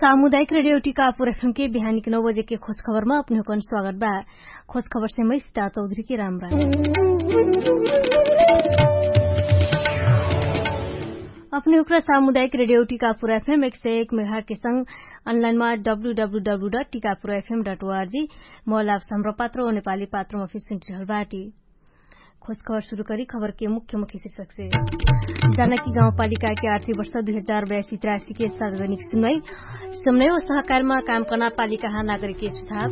सामुदायिक radio Tikapur FM के बिहानी के 9 बजे के खोज खबर में अपने को स्वागत बा। खोज खबर से मैं सीता चौधरी की राम राम। अपने उकरा सामुदायिक रेडियो टीकापुर एफएम 101 मेगाहर्ट्ज के संग अनलाइन में www.tikapurfm.org मोबाइल ऐप हाम्रो पात्र और नेपाली पात्र में फिर सुन रहल बाटी। खोज खबर शुरू करी खबर के मुख्य शीर्षक से। जानकी गाउँपालिका के आर्थिक वर्ष 2082-83 के सार्वजनिक सुनवाई समन्वय और सहकार में काम करना पालिका नागरिक के सुझाव।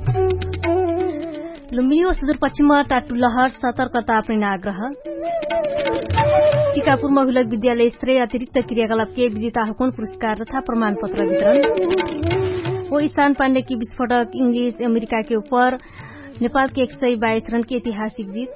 लुम्बिनी और सुदूरपश्चिम टाटू लहर सतर्कता अपने आग्रह। टीकापुर महिला विद्यालय स्तरीय अतिरिक्त क्रियाकलाप के विजेता हुकुन पुरस्कार तथा प्रमाण पत्र वितरण। वो ईशान पाण्डे की विस्फोटक इंग्लिश अमेरिका के ऊपर नेपाल के 122 रन की ऐतिहासिक जीत।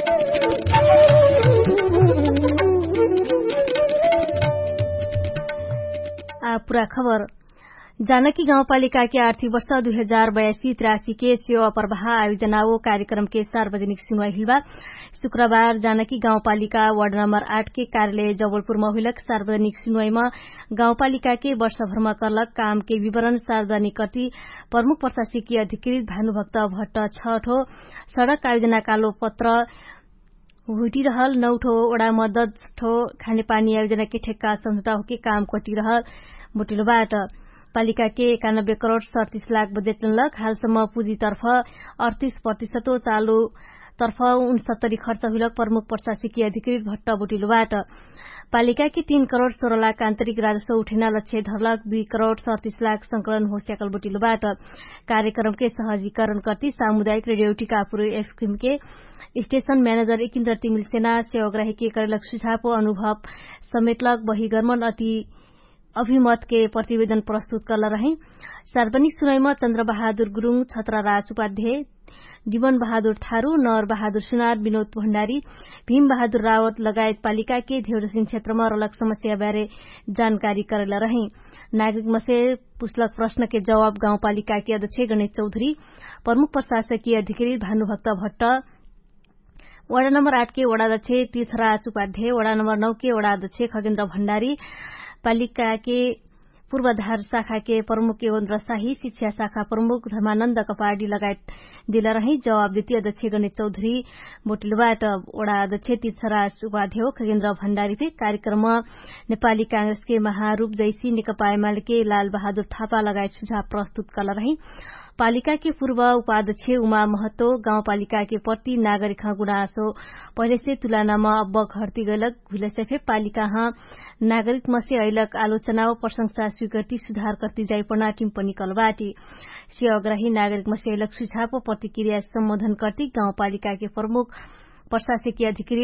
पूरा खबर। जानकी गाउँपालिका के आर्थिक वर्ष 2082-83 के सेवा प्रवाह आयोजना वो कार्यक्रम के सार्वजनिक सुनवाई हिलबा शुक्रबार जानकी गाउँपालिका वार्ड नम्बर 8 के कार्यालय जबलपुर में हुलक सार्वजनिक सुनवाई में गाउँपालिका के वर्षभरमा करलक काम के विवरण सार्वजनिक करती प्रमुख प्रशासकीय अधिकृत भानुभक्त भट्ट 6 ठो सड़क आयोजना कालो पत्र हुटी रहल 9 ठो वड़ा में 10 ठो खानेपानी आयोजना के ठेक्का समझौता होके काम कटी रहल मोटिलोबाट पालिका के 91 करोड़ 37 लाख बजेट लक हालसम्म पुँजी तर्फ 38% चालू तर्फ 69 खर्च हुलक प्रमुख प्रशासकीय अधिकृत भट्ट बुटिलोबाट पालिका के 3 करोड़ 16 लाख आन्तरिक राजस्व उठेना लक्ष्य धरलक 2 करोड़ 37 लाख संकलन हो स्याकल बुटिलोबाट कार्यक्रम के सहजीकरण करती सामुदायिक रेडियो टीकापुर एफएम के स्टेशन मैनेजर एकिन्द्र तिमिल सेना सेवाग्राही के करेलक सुझाव अनुभव समेतलक बहिगर्मन अभिमत के प्रतिवेदन प्रस्तुत करल रहे। सार्वजनिक सुनवाई में चन्द्र बहादुर गुरूङ, छत्रराज उपाध्याय, जीवन बहादुर थारू, नर बहादुर सुनार, विनोद भण्डारी, भीम बहादुर रावत लगायत पालिका के धेरसिन क्षेत्र में रलक समस्या बारे जानकारी करेला रहे। नागरिक मसे पुछलक प्रश्न के जवाब गाउँपालिका के अध्यक्ष गणेश चौधरी, प्रमुख प्रशासकीय अधिकृत भानुभक्त भट्ट, वड़ा नम्बर 8 के वड़ाध्यक्ष तीर्थराज उपाध्याय, वड़ा नम्बर 9 के वड़ाध्यक्ष खगेन्द्र भण्डारी, पालिका के पूर्वाधार शाखा के प्रमुख योगेन्द्र शाही, शिक्षा शाखा प्रमुख धर्मानन्द कपाडी लगायत दिला रही। जवाब देती अध्यक्ष गणेश चौधरी बोटिलबाट वड़ा अध्यक्ष तीर्थराज उपाध्याय खगेन्द्र भण्डारी पे कार्यक्रम नेपाली कांग्रेस के महारूप जैसी नेकपा एमाले के लाल बहादुर थापा लगायत सुझाव प्रस्तुत कर रही। पालिका के पूर्व उपाध्यक्ष उमा महतो गाउँपालिका के प्रति नागरिक गुनासो पहले से तुलना में अब घटती गलक भूलसेफे पालिका नागरिक मसे अहिलक आलोचना व प्रशंसा स्वीकृति सुधार करती जाई पड़ना टिप्पणी कलबाटी सेवाग्राही नागरिक मसे अहिलक सुझाव व प्रतिक्रिया सम्बोधन करती गाउँपालिका के प्रमुख प्रशासकीय अधिकृत